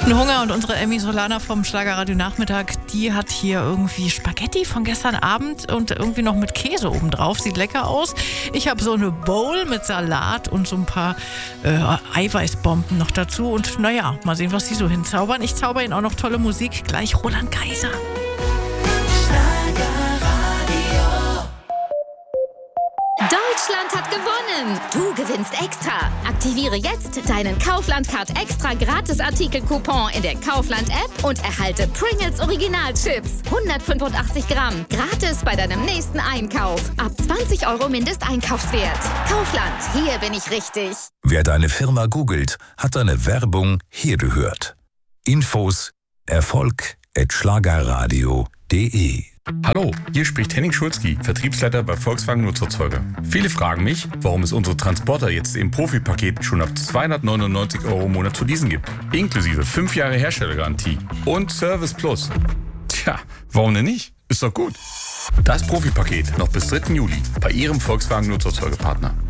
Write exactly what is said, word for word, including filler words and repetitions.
Ein Hunger und unsere Emmy Solana vom Schlagerradio Nachmittag, die hat hier irgendwie Spaghetti von gestern Abend und irgendwie noch mit Käse obendrauf. Sieht lecker aus. Ich habe so eine Bowl mit Salat und so ein paar äh, Eiweißbomben noch dazu. Und naja, mal sehen, was die so hinzaubern. Ich zauber Ihnen auch noch tolle Musik. Gleich Roland Kaiser. Deutschland hat gewonnen! Du gewinnst extra! Aktiviere jetzt deinen Kaufland-Card extra Gratis-Artikel-Coupon in der Kaufland-App und erhalte Pringles Original-Chips. hundertfünfundachtzig Gramm. Gratis bei deinem nächsten Einkauf. Ab zwanzig Euro Mindesteinkaufswert. Kaufland, hier bin ich richtig. Wer deine Firma googelt, hat deine Werbung hier gehört. Infos erfolg at schlagerradio punkt de. Hallo, hier spricht Henning Schulzki, Vertriebsleiter bei Volkswagen Nutzerzeuger. Viele fragen mich, warum es unsere Transporter jetzt im Profipaket schon ab zweihundertneunundneunzig Euro im Monat zu leasen gibt. Inklusive fünf Jahre Herstellergarantie und Service Plus. Tja, warum denn nicht? Ist doch gut. Das Profipaket noch bis dritten Juli bei Ihrem Volkswagen Nutzerzeugerpartner.